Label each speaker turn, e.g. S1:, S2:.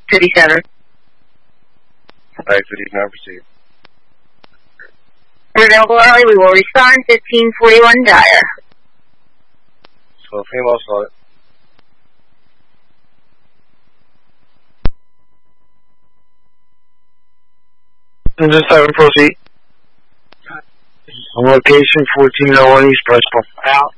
S1: 57.
S2: Alright, 59, proceed.
S1: Available early, we will respond 1541 Dyer.
S2: So, female solid.
S3: Engine 7, proceed. On location 1401 East Prespo. Out.